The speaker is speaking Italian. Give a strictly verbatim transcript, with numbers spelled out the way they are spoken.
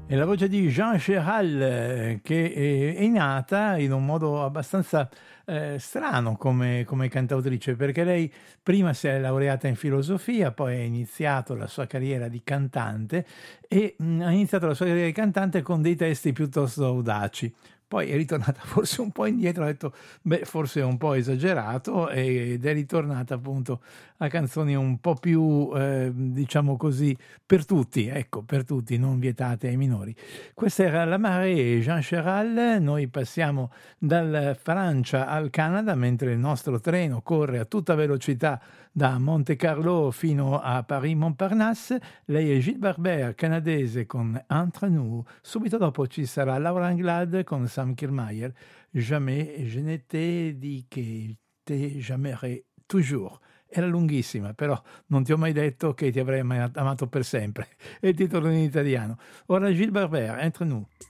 È la voce di Jean Chéral eh, che è, è nata in un modo abbastanza eh, strano come, come cantautrice, perché lei prima si è laureata in filosofia, poi ha iniziato la sua carriera di cantante e mh, ha iniziato la sua carriera di cantante con dei testi piuttosto audaci. Poi è ritornata forse un po' indietro, ha detto, beh, forse è un po' esagerato, ed è ritornata appunto a canzoni un po' più, eh, diciamo così, per tutti, ecco, per tutti, non vietate ai minori. Questa era La Marée, Jean Chéral. Noi passiamo dalla Francia al Canada, mentre il nostro treno corre a tutta velocità da Monte Carlo fino a Paris-Montparnasse. Lei è Gilles Barbert, canadese, con Entre nous. Subito dopo ci sarà Laura Anglade con Sam Kirmayer, Jamais je ne t'ai dit que te j'aimerai toujours. Era lunghissima, però non ti ho mai detto che ti avrei mai amato per sempre. E il titolo in italiano. Ora Gilles Barbert, Entre nous.